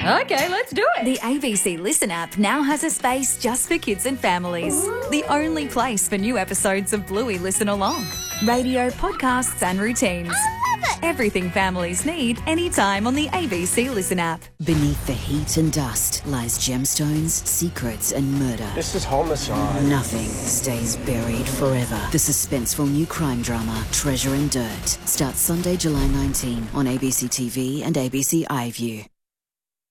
Okay, let's do it. The ABC Listen app now has a space just for kids and families. The only place for new episodes of Bluey Listen Along. Radio, podcasts and routines. I love it! Everything families need anytime on the ABC Listen app. Beneath the heat and dust lies gemstones, secrets and murder. This is homicide. Nothing stays buried forever. The suspenseful new crime drama, Treasure and Dirt, starts Sunday, July 19 on ABC TV and ABC iView.